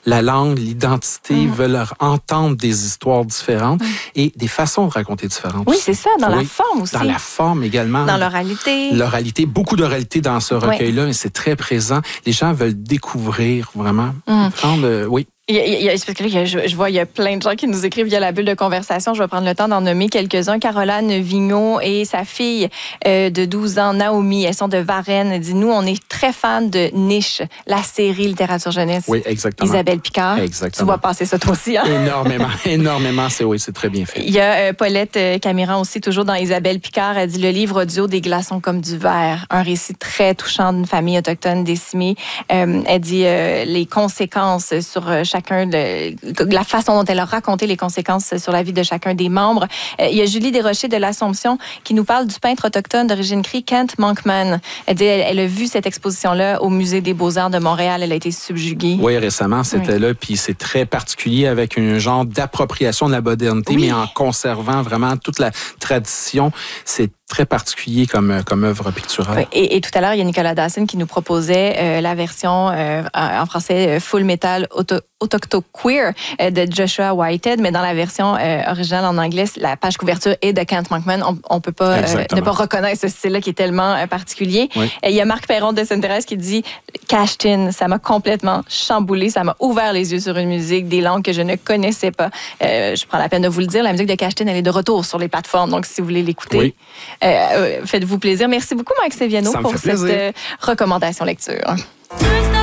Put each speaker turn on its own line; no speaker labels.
la langue, l'identité, veulent entendre des histoires différentes et des façons de raconter différentes.
Oui, c'est ça, dans la forme aussi.
Dans la forme également.
Dans l'oralité.
L'oralité, beaucoup d'oralité dans ce recueil-là, mais c'est très présent. Les gens veulent découvrir vraiment. Oui.
Je vois, il y a plein de gens qui nous écrivent via la bulle de conversation. Je vais prendre le temps d'en nommer quelques-uns. Caroline Vigneault et sa fille de 12 ans, Naomi, elles sont de Varennes. Elle dit, nous, on est très fans de Niche, la série littérature jeunesse.
Oui, exactement.
Isabelle Picard.
Exactement.
Tu vois passer ça toi aussi, hein?
Énormément. C'est très bien fait.
Il y a Paulette Camiran aussi, toujours dans Isabelle Picard. Elle dit, le livre audio des glaçons comme du verre. Un récit très touchant d'une famille autochtone décimée. Elle dit les conséquences sur chacun, la façon dont elle a raconté les conséquences sur la vie de chacun des membres. Il y a Julie Desrochers de l'Assomption qui nous parle du peintre autochtone d'origine crie Kent Monkman. Elle dit elle a vu cette exposition-là au Musée des Beaux-Arts de Montréal. Elle a été subjuguée.
Oui, récemment, c'était là. Puis c'est très particulier avec un genre d'appropriation de la modernité, mais en conservant vraiment toute la tradition. C'est très particulier comme œuvre picturale.
Et tout à l'heure, il y a Nicolas Dawson qui nous proposait la version en français Full Metal Autochto-Queer de Joshua Whitehead, mais dans la version originale en anglais, la page couverture est de Kent Monkman. On peut pas ne pas reconnaître ce style-là qui est tellement particulier. Oui. Il y a Marc Perron de Sainte-Thérèse qui dit « Cashed In, ça m'a complètement chamboulé, ça m'a ouvert les yeux sur une musique, des langues que je ne connaissais pas. » Je prends la peine de vous le dire, la musique de Cashed In, elle est de retour sur les plateformes, donc si vous voulez l'écouter, faites-vous plaisir. Merci beaucoup, Mike Seviano, pour cette recommandation lecture.